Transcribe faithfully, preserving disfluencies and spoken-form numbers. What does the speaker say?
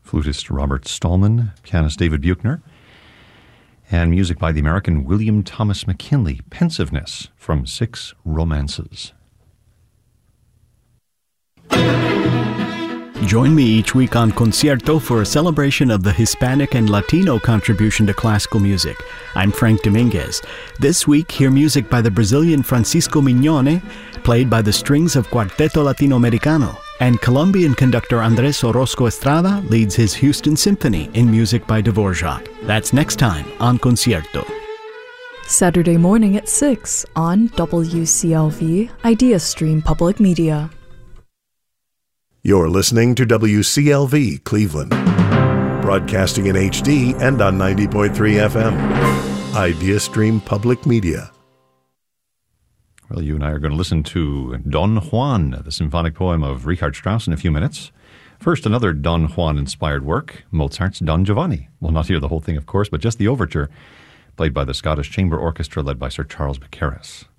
flutist Robert Stallman, pianist David Buechner, and music by the American William Thomas McKinley, Pensiveness from Six Romances. Join me each week on Concierto for a celebration of the Hispanic and Latino contribution to classical music. I'm Frank Dominguez. This week, hear music by the Brazilian Francisco Mignone, played by the strings of Cuarteto Latinoamericano, and Colombian conductor Andrés Orozco Estrada leads his Houston Symphony in music by Dvorak. That's next time on Concierto. Saturday morning at six on W C L V Idea Stream Public Media. You're listening to W C L V Cleveland, broadcasting in H D and on ninety point three F M. Idea Stream Public Media. Well, you and I are going to listen to Don Juan, the symphonic poem of Richard Strauss, in a few minutes. First, another Don Juan-inspired work, Mozart's Don Giovanni. We'll not hear the whole thing, of course, but just the overture, played by the Scottish Chamber Orchestra led by Sir Charles Mackerras.